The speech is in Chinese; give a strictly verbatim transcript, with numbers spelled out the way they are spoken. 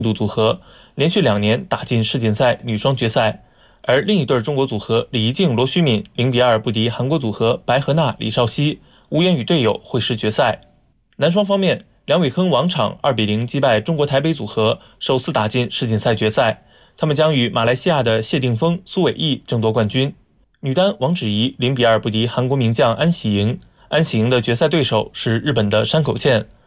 度组合，连续两年打进世锦赛女双决赛。而另一对中国组合李怡静、罗虚敏零比二不敌韩国组合白河娜、李绍熙，无缘与队友会师决赛。男双方面，梁伟铿、王昶二比零击败中国台北组合，首次打进世锦赛决赛。他们将与马来西亚的谢定峰、苏伟毅争夺冠军。女单王芷怡零比二不敌韩国名将安喜莹，安喜莹的决赛对手是日本的山口茜。